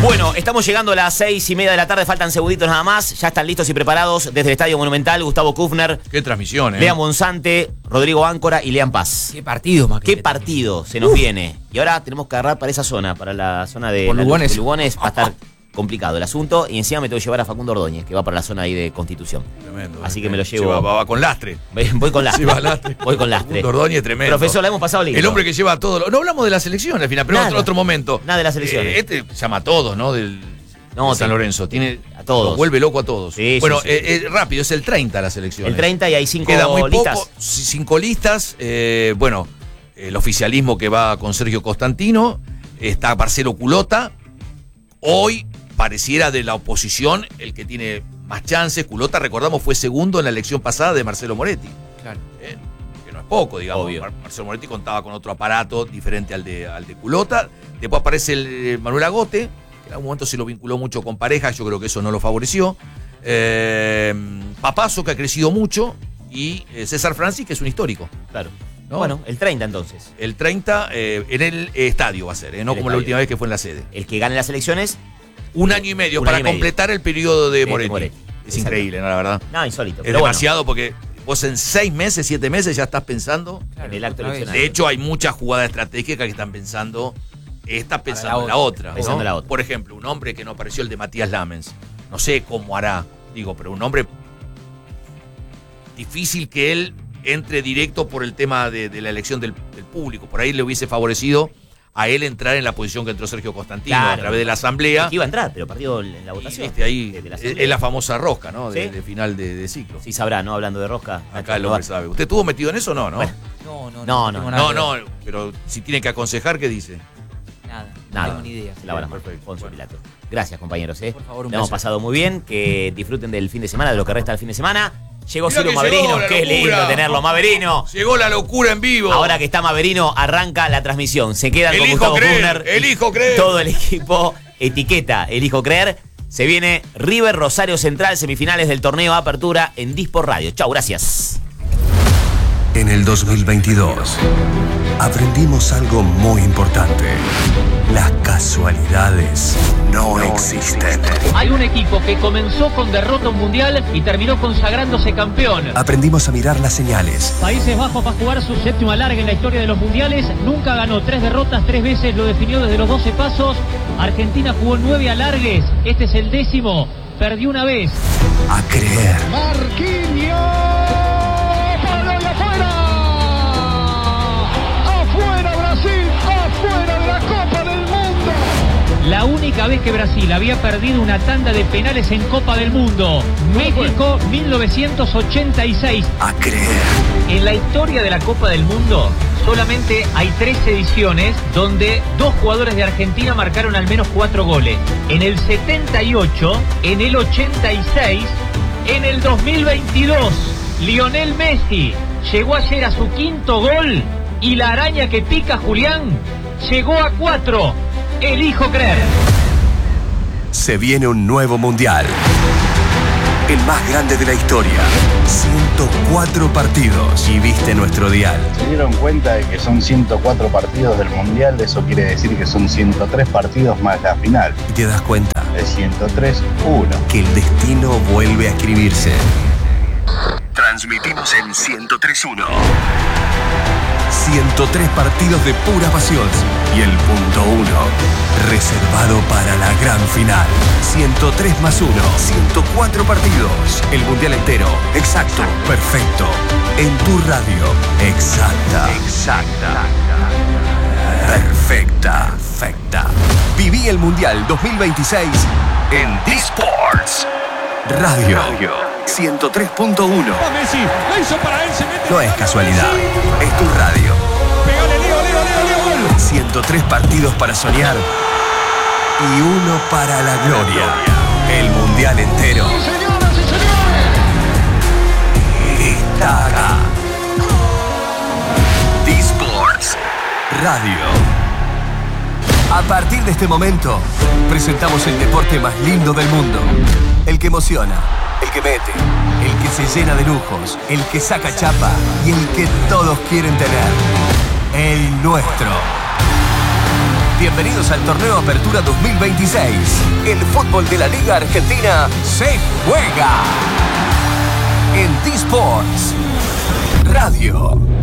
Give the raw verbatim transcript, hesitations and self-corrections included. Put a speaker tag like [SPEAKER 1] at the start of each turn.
[SPEAKER 1] Bueno, estamos llegando a las seis y media de la tarde, faltan segunditos nada más. Ya están listos y preparados desde el Estadio Monumental. Gustavo Kufner.
[SPEAKER 2] Qué transmisión, ¿eh?
[SPEAKER 1] Lean Monzante, Rodrigo Áncora y Lean Paz.
[SPEAKER 3] Qué partido, más que
[SPEAKER 1] Qué partido se nos Uf. viene. Y ahora tenemos que agarrar para esa zona, para la zona de,
[SPEAKER 3] la, Lugones.
[SPEAKER 1] de Lugones. Va a estar complicado el asunto. Y encima me tengo que llevar a Facundo Ordóñez, que va para la zona ahí de Constitución.
[SPEAKER 2] Tremendo.
[SPEAKER 1] Así
[SPEAKER 2] eh,
[SPEAKER 1] que me lo llevo.
[SPEAKER 2] Va, va, va con lastre.
[SPEAKER 1] Voy con lastre.
[SPEAKER 2] Sí, va lastre.
[SPEAKER 1] Voy con lastre.
[SPEAKER 2] Facundo Ordóñez, tremendo.
[SPEAKER 1] Profesor, la hemos pasado lindo.
[SPEAKER 2] El hombre que lleva todo. Lo... No hablamos de la selección al final, pero
[SPEAKER 1] Nada.
[SPEAKER 2] otro, otro momento.
[SPEAKER 1] Nada de la selección.
[SPEAKER 2] Eh, este llama a todos, ¿no? Del. No, San Lorenzo, tiene
[SPEAKER 1] a todos.
[SPEAKER 2] Lo vuelve loco a todos.
[SPEAKER 1] Sí,
[SPEAKER 2] bueno,
[SPEAKER 1] sí, sí.
[SPEAKER 2] Eh, eh, rápido, es el treinta la selección.
[SPEAKER 1] El treinta y hay cinco
[SPEAKER 2] Queda muy
[SPEAKER 1] listas.
[SPEAKER 2] Poco, cinco listas. Eh, bueno, el oficialismo que va con Sergio Costantino. Está Marcelo Culota. Hoy pareciera de la oposición el que tiene más chances. Culota, recordamos, fue segundo en la elección pasada de Marcelo Moretti.
[SPEAKER 3] Claro.
[SPEAKER 2] Eh, que no es poco, digamos.
[SPEAKER 1] Obvio.
[SPEAKER 2] Mar Marcelo Moretti contaba con otro aparato diferente al de, al de Culota. Después aparece el, el Manuel Agote. En algún momento se lo vinculó mucho con pareja, yo creo que eso no lo favoreció. Eh, Papazo, que ha crecido mucho, y eh, César Francis, que es un histórico.
[SPEAKER 1] Claro.
[SPEAKER 2] ¿No?
[SPEAKER 1] Bueno, el treinta entonces.
[SPEAKER 2] El treinta eh, en el estadio va a ser, eh, no
[SPEAKER 1] El
[SPEAKER 2] como
[SPEAKER 1] estadio.
[SPEAKER 2] la última vez que fue en la sede.
[SPEAKER 1] El que gane las elecciones.
[SPEAKER 2] Un año y medio
[SPEAKER 1] Un
[SPEAKER 2] para
[SPEAKER 1] año y medio.
[SPEAKER 2] completar el periodo de
[SPEAKER 1] De
[SPEAKER 2] Moretti.
[SPEAKER 1] Moretti.
[SPEAKER 2] Es
[SPEAKER 1] Exacto.
[SPEAKER 2] increíble, ¿no? La verdad.
[SPEAKER 1] No, insólito.
[SPEAKER 2] Es
[SPEAKER 1] pero
[SPEAKER 2] demasiado porque vos en seis meses, siete meses ya estás pensando.
[SPEAKER 1] Bueno, en el acto
[SPEAKER 3] otra vez.
[SPEAKER 1] eleccionario.
[SPEAKER 2] De hecho, hay muchas jugadas estratégicas que están pensando. Esta pensando
[SPEAKER 3] la
[SPEAKER 2] en la otra.
[SPEAKER 1] Pensando
[SPEAKER 2] ¿no?
[SPEAKER 1] en la otra.
[SPEAKER 2] Por ejemplo, un hombre que no apareció, el de Matías Lamens. No sé cómo hará, digo, pero un hombre difícil que él entre directo por el tema de, de la elección del, del público. Por ahí le hubiese favorecido a él entrar en la posición que entró Sergio Costantino
[SPEAKER 1] Claro.
[SPEAKER 2] a través de la asamblea.
[SPEAKER 1] Que iba a entrar, pero perdió en la votación.
[SPEAKER 2] Y, viste, ahí
[SPEAKER 1] De- de la
[SPEAKER 2] es,
[SPEAKER 1] asamblea.
[SPEAKER 2] es la famosa rosca, ¿no? De,
[SPEAKER 1] ¿Sí?
[SPEAKER 2] de final de, de ciclo.
[SPEAKER 1] Sí sabrá, ¿no? Hablando de rosca.
[SPEAKER 2] Acá el
[SPEAKER 1] Nacho,
[SPEAKER 2] hombre
[SPEAKER 1] no
[SPEAKER 2] sabe. ¿Usted estuvo metido en eso o no? No,
[SPEAKER 1] Bueno,
[SPEAKER 3] No, no,
[SPEAKER 1] No,
[SPEAKER 3] no.
[SPEAKER 1] no,
[SPEAKER 3] tengo nada
[SPEAKER 2] no,
[SPEAKER 3] que ver.
[SPEAKER 2] no, pero si tiene que aconsejar, ¿qué dice?
[SPEAKER 3] Nada.
[SPEAKER 1] Nada.
[SPEAKER 3] No tengo ni idea.
[SPEAKER 1] Se la van a
[SPEAKER 2] Bien, perfecto.
[SPEAKER 1] Poncio Pilato. Gracias, compañeros. ¿eh?
[SPEAKER 3] Por favor, un
[SPEAKER 1] Le hemos
[SPEAKER 3] beso.
[SPEAKER 1] pasado muy bien. Que disfruten del fin de semana, de lo que resta del fin de semana. Llegó
[SPEAKER 2] Mirá
[SPEAKER 1] Ciro
[SPEAKER 2] que
[SPEAKER 1] Maverino.
[SPEAKER 2] llegó la
[SPEAKER 1] Qué
[SPEAKER 2] locura.
[SPEAKER 1] lindo tenerlo, Maverino.
[SPEAKER 2] Llegó la locura en vivo.
[SPEAKER 1] Ahora que está Maverino, arranca la transmisión. Se quedan con
[SPEAKER 2] Elijo
[SPEAKER 1] Gustavo
[SPEAKER 2] creer,
[SPEAKER 1] Kufner.
[SPEAKER 2] elijo creer.
[SPEAKER 1] Todo el equipo etiqueta, elijo creer. Se viene River Rosario Central, semifinales del torneo Apertura en Dispor Radio. Chau, gracias.
[SPEAKER 4] En el dos mil veintidós aprendimos algo muy importante. Las casualidades no existen.
[SPEAKER 5] Hay un equipo que comenzó con derrota mundial y terminó consagrándose campeón.
[SPEAKER 4] Aprendimos a mirar las señales.
[SPEAKER 5] Países Bajos va a jugar su séptima larga en la historia de los mundiales. Nunca ganó, tres derrotas, tres veces lo definió desde los doce pasos. Argentina jugó nueve alargues, este es el décimo. Perdió una vez.
[SPEAKER 4] A creer.
[SPEAKER 6] Marquinhos. ¡Palo y afuera! ¡Afuera Brasil! ¡Afuera de la Copa del Mundo!
[SPEAKER 5] La única vez que Brasil había perdido una tanda de penales en Copa del Mundo. México, mil novecientos ochenta y seis.
[SPEAKER 4] A creer.
[SPEAKER 5] En la historia de la Copa del Mundo, solamente hay tres ediciones donde dos jugadores de Argentina marcaron al menos cuatro goles. En el setenta y ocho, en el ochenta y seis, en el dos mil veintidós. Lionel Messi llegó ayer a su quinto gol y la araña que pica Julián llegó a cuatro. Elijo creer.
[SPEAKER 4] Se viene un nuevo mundial. El más grande de la historia. ciento cuatro partidos. Y viste nuestro dial.
[SPEAKER 7] Se dieron cuenta de que son ciento cuatro partidos del Mundial, eso quiere decir que son ciento tres partidos más la final.
[SPEAKER 4] Y te das cuenta
[SPEAKER 7] De ciento tres, uno.
[SPEAKER 4] que el destino vuelve a escribirse. Transmitimos en ciento tres punto uno. ciento tres partidos de pura pasión. Y el punto uno, reservado para la gran final. ciento tres más uno. ciento cuatro partidos. El mundial entero. Exacto. Perfecto. En tu radio. Exacta. Exacta. Perfecta. Perfecta. Viví el mundial dos mil veintiséis en Disports Radio. ciento tres punto uno.
[SPEAKER 6] Messi, la hizo para él, se mete.
[SPEAKER 4] No es casualidad, es tu radio.
[SPEAKER 6] Pegale, Leo, Leo, Leo, Leo, gol.
[SPEAKER 4] ciento tres partidos para soñar y uno para la gloria. El mundial entero
[SPEAKER 6] Señoras y señores.
[SPEAKER 4] está acá. Disports Radio. A partir de este momento, presentamos el deporte más lindo del mundo. El que emociona, el que mete, el que se llena de lujos, el que saca chapa y el que todos quieren tener. El nuestro. Bienvenidos al torneo Apertura dos mil veintiséis. El fútbol de la Liga Argentina se juega en D-Sports Radio.